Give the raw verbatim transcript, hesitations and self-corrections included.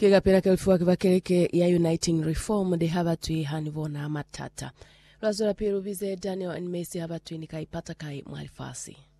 Kigapira kelfuwa kivakeleke ya Uniting Reform de habatui hanivona matata. Razora pirubize Daniel and Messi habatui nikaipata kai mwalifasi.